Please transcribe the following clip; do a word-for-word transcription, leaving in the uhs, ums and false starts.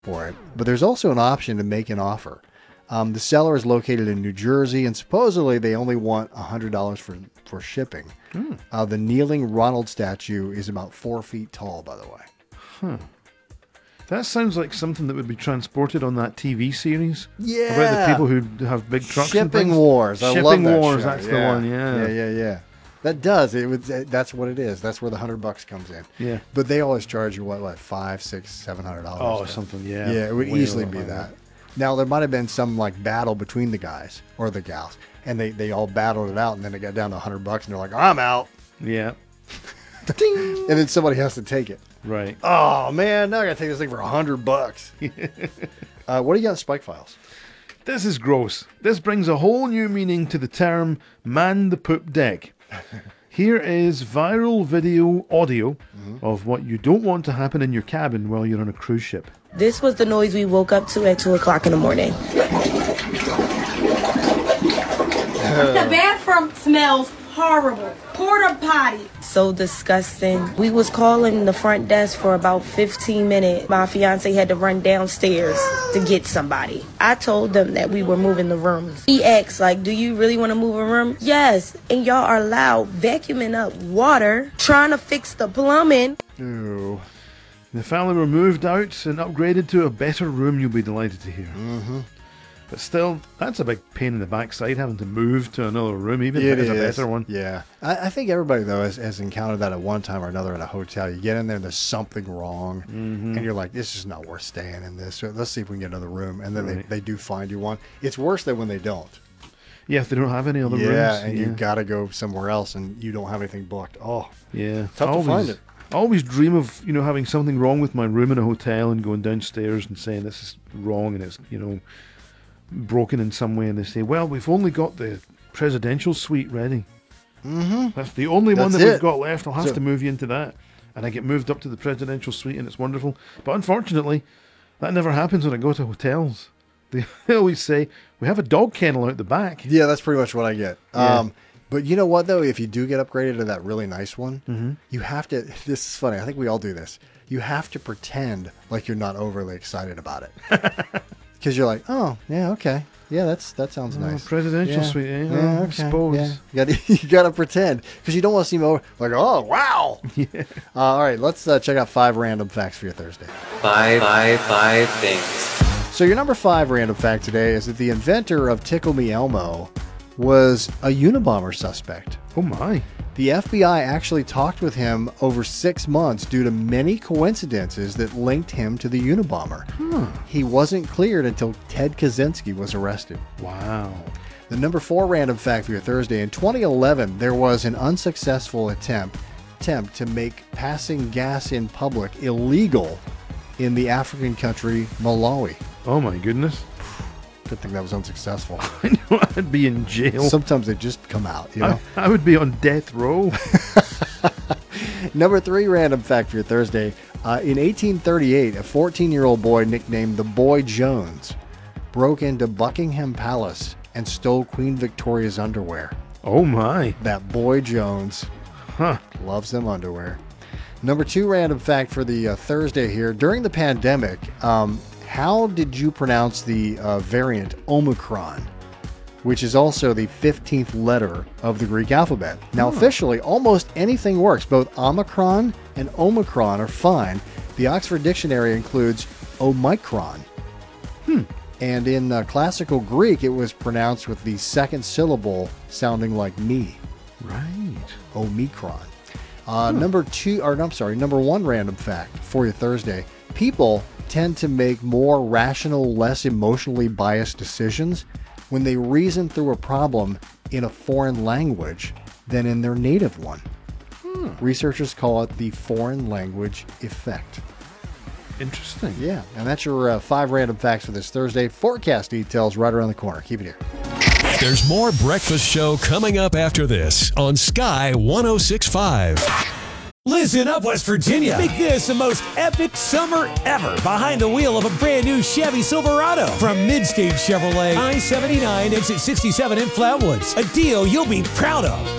for it, but there's also an option to make an offer. Um, the seller is located in New Jersey, and supposedly they only want one hundred dollars for, for shipping. Mm. Uh, the kneeling Ronald statue is about four feet tall, by the way. Huh. That sounds like something that would be transported on that T V series. Yeah. About the people who have big trucks. Shipping and Wars. I Shipping love that Wars, show. that's yeah. the one, yeah. Yeah, yeah, yeah. That does. It was. That's what it is. That's where the hundred bucks comes in. Yeah. But they always charge you what, like five, six, seven hundred dollars. Oh, something. Yeah. Yeah, it would Way easily over be higher. that. Now there might have been some like battle between the guys or the gals, and they they all battled it out, and then it got down to hundred bucks, and they're like, I'm out. Yeah. And then somebody has to take it. Right. Oh man, now I gotta take this thing for a hundred bucks. uh, what do you got in Spike Files? This is gross. This brings a whole new meaning to the term "man the poop deck." Here is viral video audio mm-hmm. of what you don't want to happen in your cabin while you're on a cruise ship. This was the noise we woke up to at two o'clock in the morning. The bathroom smells horrible. Porta potty. So disgusting. We was calling the front desk for about fifteen minutes. My fiance had to run downstairs to get somebody. I told them that we were moving the rooms. He asked, like, do you really want to move a room? Yes. And y'all are loud, vacuuming up water, trying to fix the plumbing. Ew. The family were moved out and upgraded to a better room, you'll be delighted to hear. Mm-hmm. But still, that's a big pain in the backside, having to move to another room, even if It it's a is. better one. Yeah. I, I think everybody, though, has, has encountered that at one time or another in a hotel. You get in there, there's something wrong, mm-hmm. and you're like, this is not worth staying in this. Let's see if we can get another room. And then right. they, they do find you one. It's worse than when they don't. Yeah, if they don't have any other yeah, rooms. And yeah, and you got to go somewhere else, and you don't have anything booked. Oh, yeah. Tough always, to find it. I always dream of, you know, having something wrong with my room in a hotel and going downstairs and saying this is wrong and it's, you know, broken in some way, and they say, well, we've only got the presidential suite ready. Mm-hmm. That's the only That's one that it. we've got left. I'll have so, to move you into that. And I get moved up to the presidential suite, and it's wonderful. But unfortunately, that never happens when I go to hotels. They always say, we have a dog kennel out the back. Yeah, that's pretty much what I get. Yeah. Um, but you know what, though? If you do get upgraded to that really nice one, mm-hmm. you have to, this is funny, I think we all do this. You have to pretend like you're not overly excited about it. Because you're like, oh, yeah, okay. Yeah, that's that sounds oh, nice. Presidential yeah. suite, yeah, yeah I okay. suppose. Yeah. You got you got to pretend because you don't want to seem over like, oh, wow. Yeah. Uh, all right, let's uh, check out five random facts for your Thursday. Five, five, five things. So your number five random fact today is that the inventor of Tickle Me Elmo was a Unabomber suspect. Oh my. The F B I actually talked with him over six months due to many coincidences that linked him to the Unabomber. Huh. He wasn't cleared until Ted Kaczynski was arrested. Wow. The number four random fact for your Thursday. In twenty eleven, there was an unsuccessful attempt, attempt to make passing gas in public illegal in the African country Malawi. Oh my goodness. Good thing that was unsuccessful. I know I'd be in jail. Sometimes they just come out, you know? I, I would be on death row. Number three random fact for your Thursday. Uh, in eighteen thirty-eight, a fourteen-year-old boy nicknamed the Boy Jones broke into Buckingham Palace and stole Queen Victoria's underwear. Oh my. That Boy Jones huh. loves them underwear. Number two random fact for the uh, Thursday here. During the pandemic, um, how did you pronounce the uh, variant Omicron, which is also the fifteenth letter of the Greek alphabet? Now, oh. officially, almost anything works. Both Omicron and Omicron are fine. The Oxford Dictionary includes Omicron. Hmm. And in uh, classical Greek, it was pronounced with the second syllable sounding like me. Right. Omicron. Uh, huh. Number two, or no, I'm sorry, number one random fact for your Thursday. People tend to make more rational, less emotionally biased decisions when they reason through a problem in a foreign language than in their native one. Hmm. Researchers call it the foreign language effect. Interesting. Yeah, and that's your uh, five random facts for this Thursday. Forecast details right around the corner. Keep it here. There's more Breakfast Show coming up after this on Sky one oh six point five. Listen up, West Virginia. Make this the most epic summer ever behind the wheel of a brand new Chevy Silverado from Midstage Chevrolet, I seventy-nine, exit sixty-seven in Flatwoods. A deal you'll be proud of.